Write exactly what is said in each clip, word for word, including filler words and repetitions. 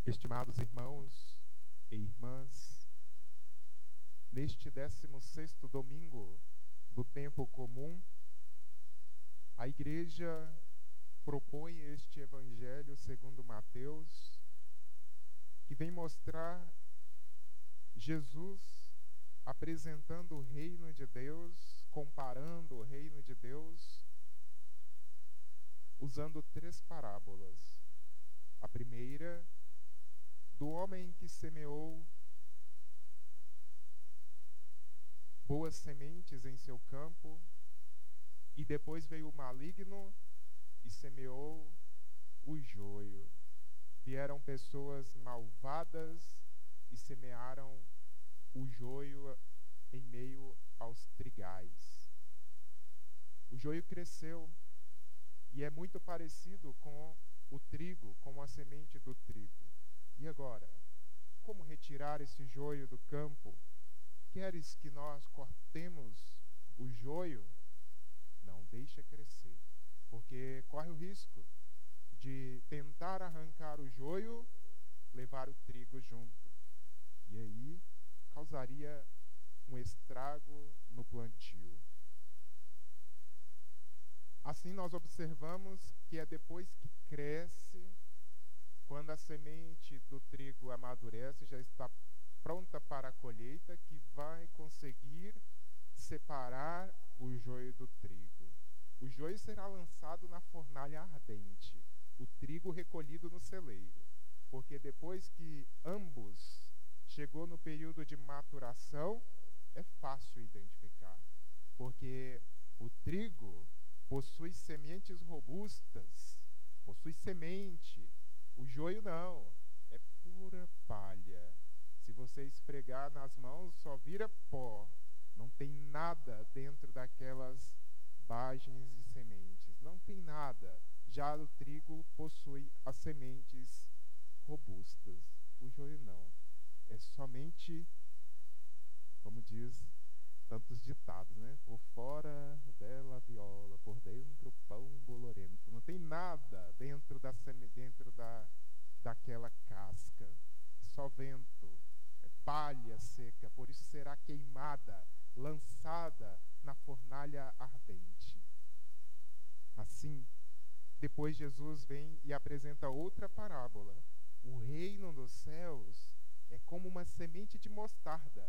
Estimados irmãos e irmãs, neste décimo sexto domingo do tempo comum, a Igreja propõe este Evangelho segundo Mateus, que vem mostrar Jesus apresentando o reino de Deus, comparando o reino de Deus, usando três parábolas. A primeira, do homem que semeou boas sementes em seu campo, e depois veio o maligno e semeou o joio. Vieram pessoas malvadas e semearam o joio em meio aos trigais. O joio cresceu e é muito parecido com o trigo, com a semente do trigo. E agora, como retirar esse joio do campo? Queres que nós cortemos o joio? Não deixa crescer, porque corre o risco de tentar arrancar o joio, levar o trigo junto. E aí causaria um estrago no plantio. Assim nós observamos que é depois que cresce, quando a semente do trigo amadurece, já está pronta para a colheita, que vai conseguir separar o joio do trigo. O joio será lançado na fornalha ardente, o trigo recolhido no celeiro, porque depois que ambos chegou no período de maturação, é fácil identificar, porque o trigo possui sementes robustas, possui semente. O joio não, é pura palha. Se você esfregar nas mãos, só vira pó. Não tem nada dentro daquelas bagens e sementes. Não tem nada. Já o trigo possui as sementes robustas. O joio não. É somente, como diz tantos ditados, né? Por fora dela viola, por dentro pão bolorento. Não tem nada dentro da dentro da daquela casca. Só vento, é palha seca. Por isso será queimada, lançada na fornalha ardente. Assim, depois Jesus vem e apresenta outra parábola. O reino dos céus é como uma semente de mostarda.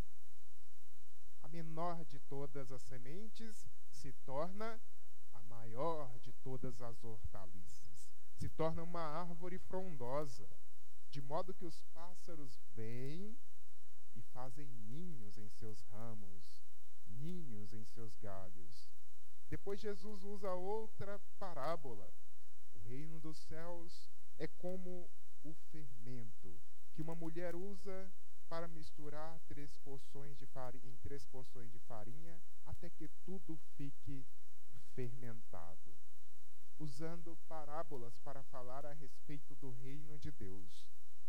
A menor de todas as sementes se torna a maior de todas as hortaliças. Se torna uma árvore frondosa, de modo que os pássaros vêm e fazem ninhos em seus ramos, ninhos em seus galhos. Depois Jesus usa outra parábola. O reino dos céus é como o fermento que uma mulher usa para misturar três porções de farinha, em três porções de farinha, até que tudo fique fermentado. Usando parábolas para falar a respeito do reino de Deus.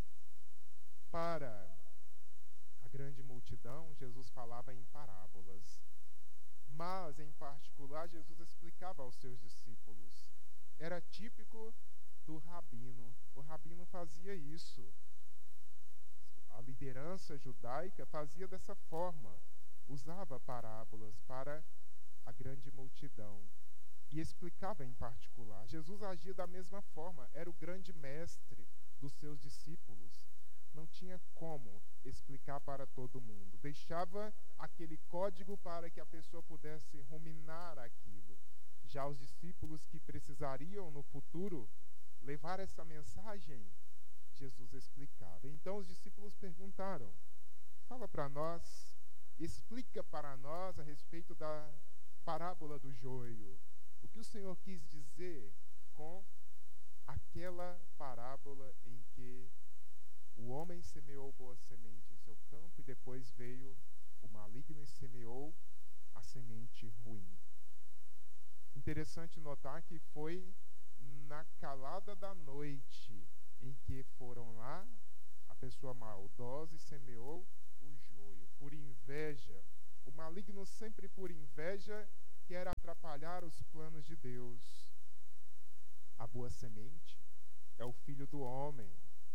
Para a grande multidão, Jesus falava em parábolas. Mas, em particular, Jesus explicava aos seus discípulos. Era típico do rabino. O rabino fazia isso. A liderança judaica fazia dessa forma, usava parábolas para a grande multidão e explicava em particular. Jesus agia da mesma forma, era o grande mestre dos seus discípulos. Não tinha como explicar para todo mundo. Deixava aquele código para que a pessoa pudesse ruminar aquilo. Já os discípulos que precisariam no futuro levar essa mensagem, Jesus explicava. Então os discípulos perguntaram: fala para nós, explica para nós a respeito da parábola do joio. O que o Senhor quis dizer com aquela parábola em que o homem semeou boa semente em seu campo e depois veio o maligno e semeou a semente ruim? Interessante notar que foi na calada da noite em que foram lá, a pessoa maldosa e semeou o joio, por inveja. O maligno sempre por inveja quer atrapalhar os planos de Deus. A boa semente é o Filho do homem, a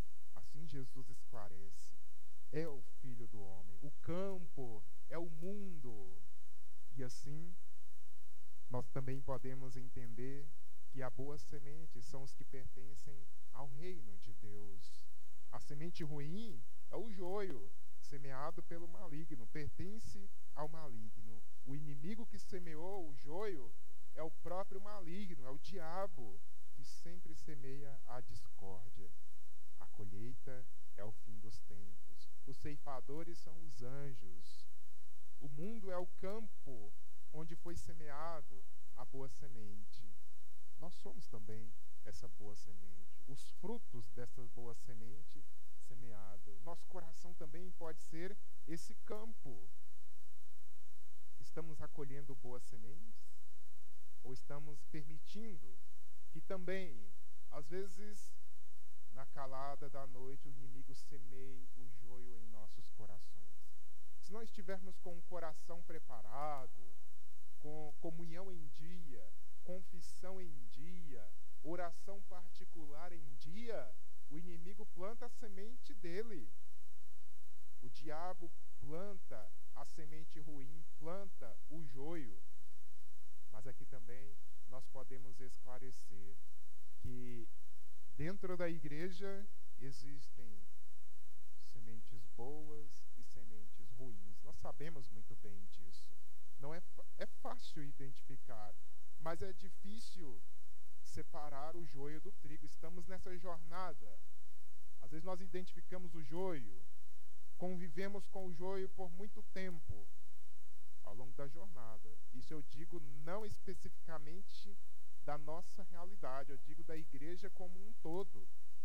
Sim, Jesus esclarece. É o Filho do Homem. O campo é o mundo. E assim, nós também podemos entender que a boa semente são os que pertencem ao reino de Deus. A semente ruim é o joio, semeado pelo maligno, pertence ao maligno. O inimigo que semeou o joio é o próprio maligno, é o diabo, que sempre semeia a discórdia. A colheita é o fim dos tempos. Os ceifadores são os anjos. O mundo é o campo onde foi semeado a boa semente. Nós somos também essa boa semente, os frutos dessa boa semente semeada. Nosso coração também pode ser esse campo. Estamos acolhendo boas sementes? Ou estamos permitindo que também, às vezes, na calada da noite, o inimigo semeie o joio em nossos corações? Se nós estivermos com o coração preparado, com comunhão em dia, confissão em dia, oração particular em dia, o inimigo planta a semente dele. O diabo planta a semente ruim, planta o joio. Mas aqui também nós podemos esclarecer que dentro da igreja existem sementes boas e sementes ruins. Nós sabemos muito bem disso. Não é, é fácil identificar, mas é difícil separar o joio do trigo. Estamos nessa jornada. Às vezes nós identificamos o joio, convivemos com o joio por muito tempo ao longo da jornada. Isso eu digo não especificamente da nossa realidade, eu digo da igreja como um todo.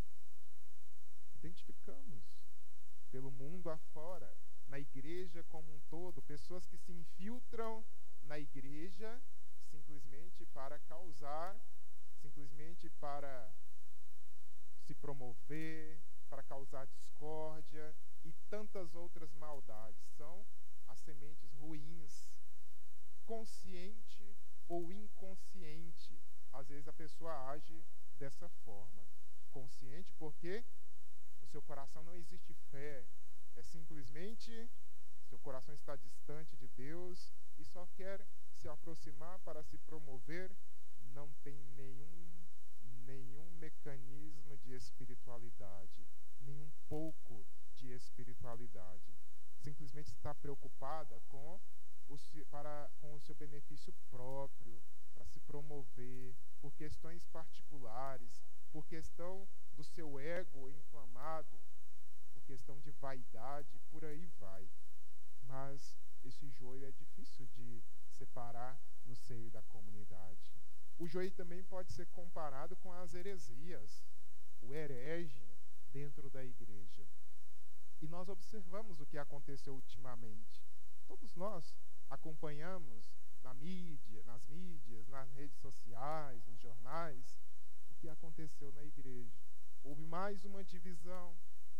Identificamos pelo mundo afora, na igreja como um todo, pessoas que se infiltram na igreja simplesmente para causar, simplesmente para se promover, para causar discórdia e tantas outras maldades. São as sementes ruins, consciente ou inconsciente. Às vezes a pessoa age dessa forma. Consciente porque no seu coração não existe fé. É simplesmente seu coração está distante de Deus e só quer se aproximar para se promover. Não tem nenhum, nenhum mecanismo de espiritualidade, nenhum pouco de espiritualidade. Simplesmente está preocupada com o, para, com o seu benefício próprio, para se promover, por questões particulares, por questão do seu ego inflamado, por questão de vaidade, por aí vai. Mas esse joio é difícil de separar no seio da comunidade. O joio também pode ser comparado com as heresias, o herege dentro da igreja. E nós observamos o que aconteceu ultimamente. Todos nós acompanhamos na mídia, nas mídias, nas redes sociais, nos jornais, o que aconteceu na igreja. Houve mais uma divisão.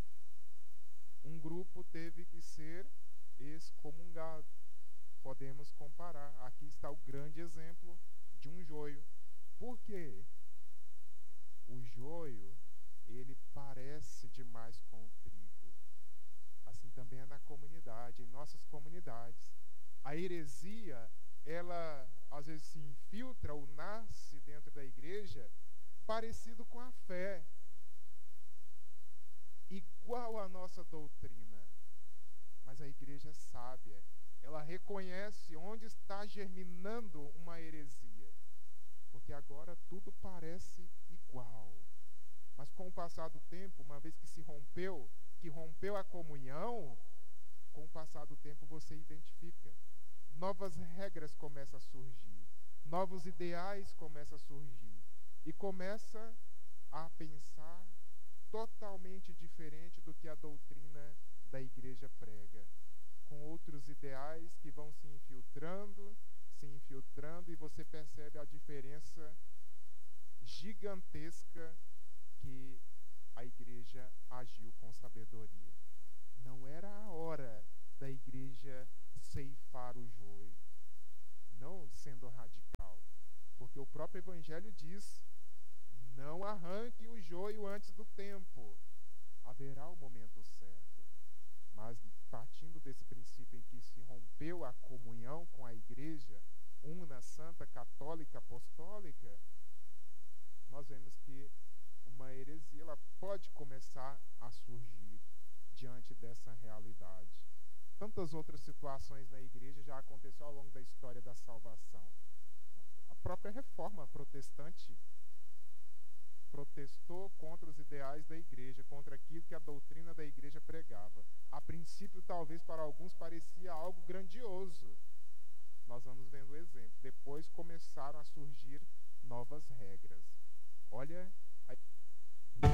Um grupo teve que ser excomungado. Podemos comparar. Aqui está o grande exemplo de um joio. Por quê? O joio, ele parece demais com o trigo. Assim também é na comunidade, em nossas comunidades. A heresia, ela às vezes se infiltra ou nasce dentro da igreja parecido com a fé, igual à nossa doutrina. Mas a igreja é sábia, ela reconhece onde está germinando uma heresia, porque agora tudo parece igual. Mas com o passar do tempo, uma vez que se rompeu, que rompeu a comunhão, com o passar do tempo você identifica. Novas regras começam a surgir, novos ideais começam a surgir, e começa a pensar totalmente diferente do que a doutrina da igreja prega, com outros ideais que vão se infiltrando, se infiltrando, e você percebe a diferença gigantesca que a igreja agiu com sabedoria. Não era a hora da igreja ceifar o joio, não sendo radical, porque o próprio evangelho diz: não arranque o joio antes do tempo. haverá o momento certo. Mas partindo desse princípio em que se rompeu a comunhão com a igreja, una, santa, católica, apostólica, nós vemos que uma heresia ela pode começar a surgir diante dessa realidade. Tantas outras situações na igreja já aconteceu ao longo da história da salvação. A própria reforma protestante protestou contra os ideais da igreja, contra aquilo que a doutrina da igreja pregava. A princípio, talvez para alguns parecia algo grandioso. Nós vamos vendo o exemplo. Depois começaram a surgir novas regras. Olha a